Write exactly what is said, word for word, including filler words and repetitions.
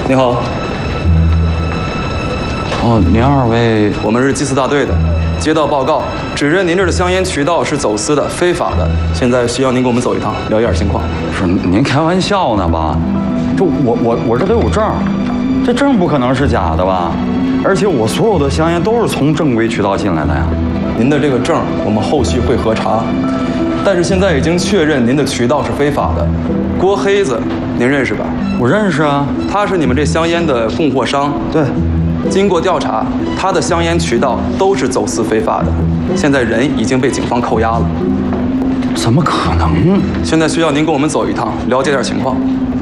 你好。 哦，您二位， 我们是缉私大队的，接到报告，指认您这儿的香烟渠道是走私的、非法的，现在需要您跟我们走一趟，了解点情况。 不是您开玩笑呢吧？这我我我这都有证，这证不可能是假的吧？而且我所有的香烟都是从正规渠道进来的呀。 您的这个证我们后续会核查，但是现在已经确认您的渠道是非法的。郭黑子，您认识吧？ 我认识啊， 他是你们这香烟的供货商。 对。 经过调查，他的香烟渠道都是走私非法的，现在人已经被警方扣押了。 怎么可能？ 现在需要您跟我们走一趟，了解点情况。